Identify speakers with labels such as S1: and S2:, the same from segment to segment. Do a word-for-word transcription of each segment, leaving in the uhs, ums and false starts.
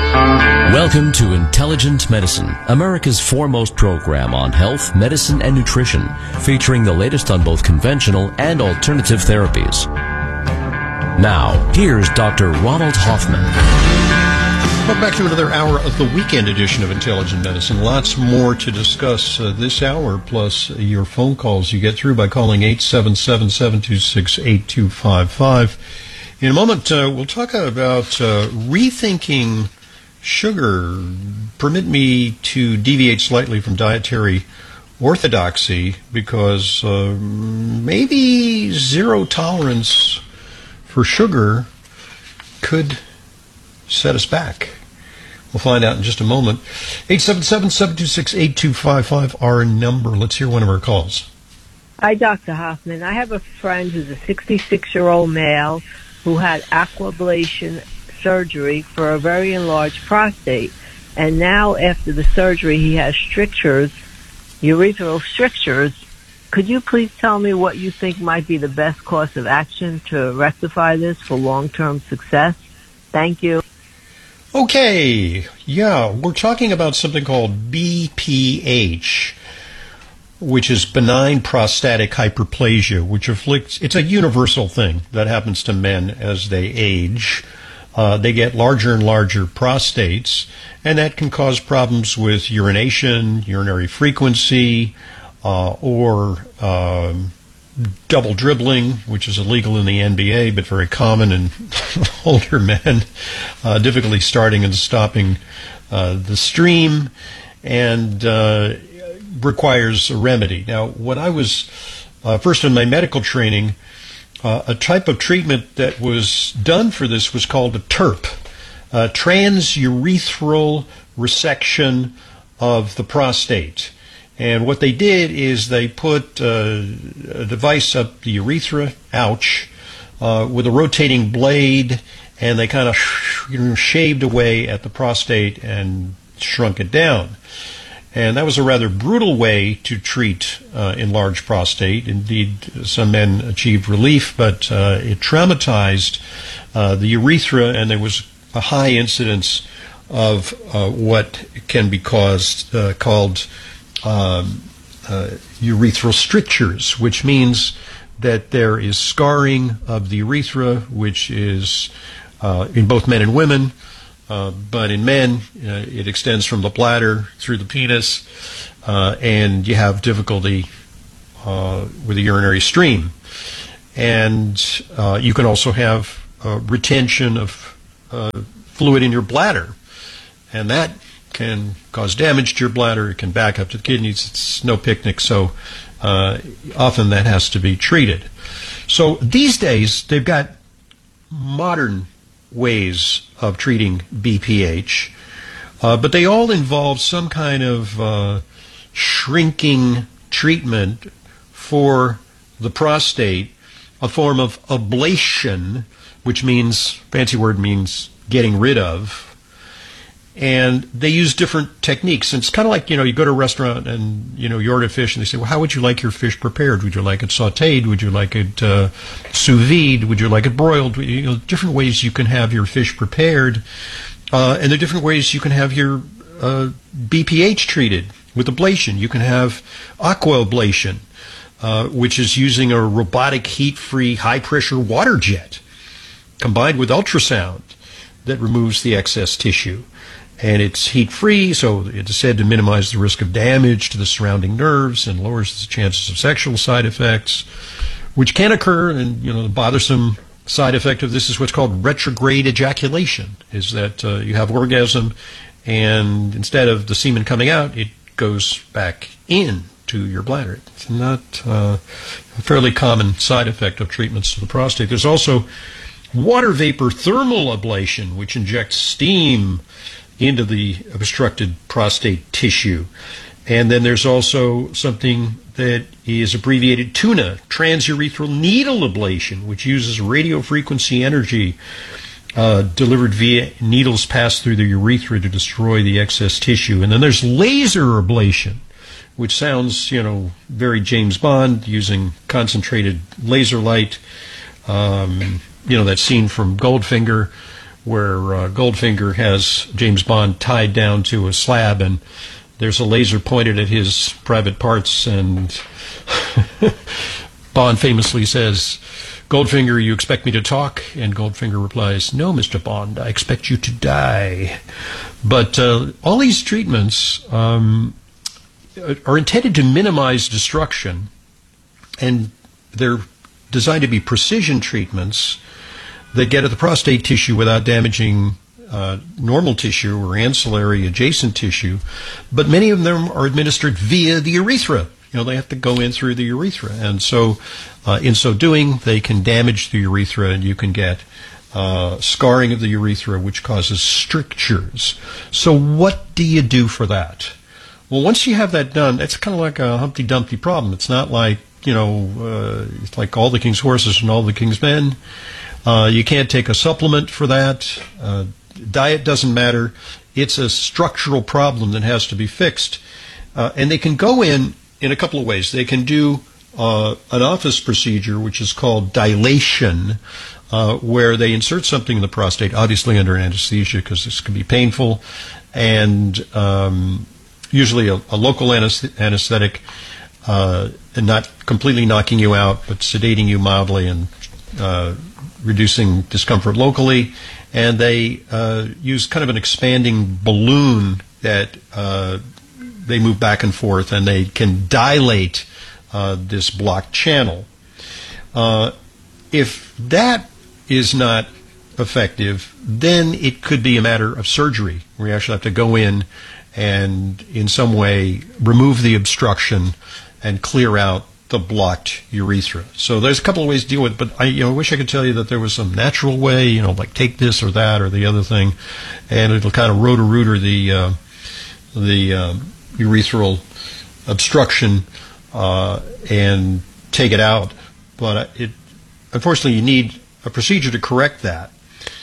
S1: Welcome to Intelligent Medicine, America's foremost program on health, medicine, and nutrition, featuring the latest on both conventional and alternative therapies. Now, here's Doctor Ronald Hoffman.
S2: Welcome back to another hour of the weekend edition of Intelligent Medicine. Lots more to discuss uh, this hour, plus your phone calls you get through by calling eight seven seven, seven two six, eight two five five. In a moment, uh, we'll talk about uh, rethinking sugar. Permit me to deviate slightly from dietary orthodoxy because uh, maybe zero tolerance for sugar could set us back. We'll find out in just a moment. eight seven seven, seven two six, eight two five five, our number. Let's hear one of our calls.
S3: Hi, Doctor Hoffman. I have a friend who's a sixty-six-year-old male who had aquablation surgery for a very enlarged prostate, and now after the surgery he has strictures, urethral strictures. Could you please tell me what you think might be the best course of action to rectify this for long-term success? Thank you.
S2: Okay, yeah, we're talking about something called B P H, which is benign prostatic hyperplasia, which afflicts, it's a universal thing that happens to men as they age. Uh, they get larger and larger prostates, and that can cause problems with urination, urinary frequency, uh, or um, double dribbling, which is illegal in the N B A but very common in older men, uh, difficulty starting and stopping uh, the stream, and uh, requires a remedy. Now, when I was uh, first in my medical training, Uh, a type of treatment that was done for this was called a T U R P, uh, transurethral resection of the prostate. And what they did is they put uh, a device up the urethra, ouch, uh, with a rotating blade, and they kind of you know, shaved away at the prostate and shrunk it down. And that was a rather brutal way to treat uh, enlarged prostate. Indeed, some men achieved relief, but uh, it traumatized uh, the urethra, and there was a high incidence of uh, what can be caused uh, called um, uh, urethral strictures, which means that there is scarring of the urethra, which is uh, in both men and women. Uh, but in men, uh, it extends from the bladder through the penis, uh, and you have difficulty uh, with the urinary stream. And uh, you can also have uh, retention of uh, fluid in your bladder, and that can cause damage to your bladder. It can back up to the kidneys. It's no picnic, so uh, often that has to be treated. So these days, they've got modern ways of treating B P H, uh, but they all involve some kind of uh, shrinking treatment for the prostate, a form of ablation, which means, fancy word means getting rid of. And they use different techniques. And it's kind of like, you know, you go to a restaurant and, you know, you order fish and they say, well, how would you like your fish prepared? Would you like it sauteed? Would you like it uh, sous vide? Would you like it broiled? You know, different ways you can have your fish prepared. Uh, and there are different ways you can have your uh, B P H treated with ablation. You can have aquablation, uh, which is using a robotic heat-free high-pressure water jet combined with ultrasound that removes the excess tissue. And it's heat-free, so it's said to minimize the risk of damage to the surrounding nerves and lowers the chances of sexual side effects, which can occur. And, you know, the bothersome side effect of this is what's called retrograde ejaculation, is that uh, you have orgasm, and instead of the semen coming out, it goes back in to your bladder. It's not uh, a fairly common side effect of treatments to the prostate. There's also water vapor thermal ablation, which injects steam into the obstructed prostate tissue. And then there's also something that is abbreviated TUNA, transurethral needle ablation, which uses radio frequency energy uh, delivered via needles passed through the urethra to destroy the excess tissue. And then there's laser ablation, which sounds, you know, very James Bond, using concentrated laser light, um, you know, that scene from Goldfinger, where uh, Goldfinger has James Bond tied down to a slab, and there's a laser pointed at his private parts, and Bond famously says, "Goldfinger, you expect me to talk?" And Goldfinger replies, "No, Mister Bond, I expect you to die." But uh, all these treatments um, are intended to minimize destruction, and they're designed to be precision treatments that get at the prostate tissue without damaging uh, normal tissue or ancillary adjacent tissue. But many of them are administered via the urethra. You know, they have to go in through the urethra. And so uh, in so doing, they can damage the urethra, and you can get uh, scarring of the urethra, which causes strictures. So what do you do for that? Well, once you have that done, it's kind of like a Humpty Dumpty problem. It's not like, you know, uh, it's like all the king's horses and all the king's men. Uh, you can't take a supplement for that. Uh, diet doesn't matter. It's a structural problem that has to be fixed. Uh, and they can go in in a couple of ways. They can do uh, an office procedure, which is called dilation, uh, where they insert something in the prostate, obviously under anesthesia, because this can be painful, and um, usually a, a local anesthetic, uh, and not completely knocking you out, but sedating you mildly and uh, reducing discomfort locally. And they uh, use kind of an expanding balloon that uh, they move back and forth, and they can dilate uh, this blocked channel. Uh, if that is not effective, then it could be a matter of surgery, where you actually have to go in and in some way remove the obstruction and clear out the blocked urethra. So there's a couple of ways to deal with it, but I you know, wish I could tell you that there was some natural way, you know, like take this or that or the other thing, and it'll kind of rotor-rooter the, uh, the um, urethral obstruction uh, and take it out. But it, unfortunately, you need a procedure to correct that,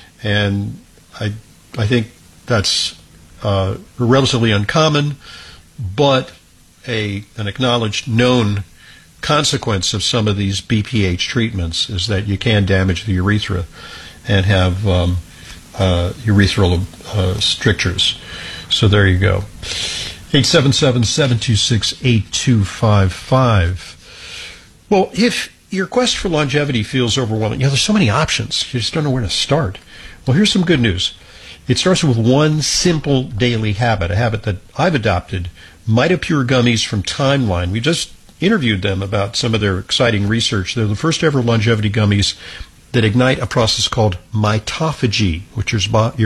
S2: and I, I think that's uh, relatively uncommon, but a an acknowledged known consequence of some of these B P H treatments is that you can damage the urethra and have um, uh, urethral uh, strictures. So there you go. eight seven seven, seven two six, eight two five five. Well, if your quest for longevity feels overwhelming, you know, there's so many options. You just don't know where to start. Well, here's some good news. It starts with one simple daily habit, a habit that I've adopted, MitoPure gummies from Timeline. We just interviewed them about some of their exciting research. They're the first ever longevity gummies that ignite a process called mitophagy, which is your